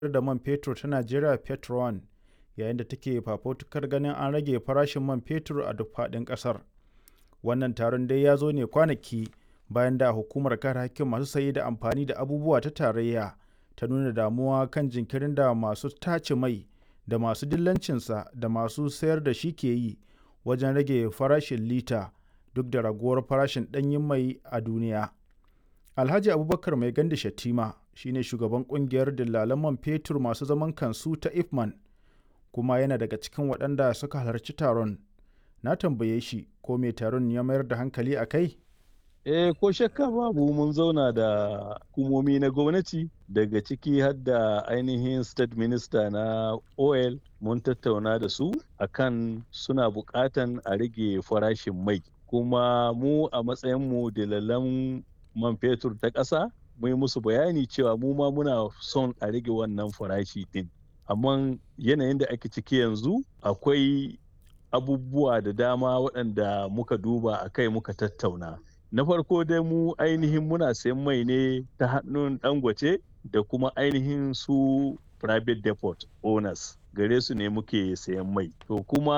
da man fetur ta Najeriya Petron, yayin da take fafutukar ganin an rage farashin man fetur a duk faɗin ƙasar. Wannan taron dai ya zo ne kwanaki bayan da hukumar kare hakkin masu saye da amfani da abubuwa ta tarayya ta nuna damuwa kan jinkirin da masu tace mai da masu dillancinsa da masu sayar da shi ke yi wajen rage farashin lita duk da raguwar farashin ɗanyen mai a duniya. Alhaji Abubakar Mai Gandi Shatima shine shugaban kungiyar dillalan man fetur masu zaman kansu ta Ifman, kuma yana daga cikin waɗanda suka halarci taron. Na tambaye shi ko me taron ya mayar da hankali a kai? Ko shakka babu, mun zauna da hukumomi na gwamnati daga ciki har da ainihin state minister na oil. Mun tattauna da su akan suna buƙatan a rage farashin mai, kuma mu a matsayinmu dillalan man fetur ta ƙasa mun yi musu bayani cewa mu ma muna son a rage wannan farashi din. Amma yanayin da ake ciki yanzu akwai abubuwa da dama waɗanda muka duba a kai muka tattauna. Na farko dai mu ainihin muna sayan mai ne ta hannun Dangote da kuma ainihin su private depot owners, gare su ne muke sayan mai. To kuma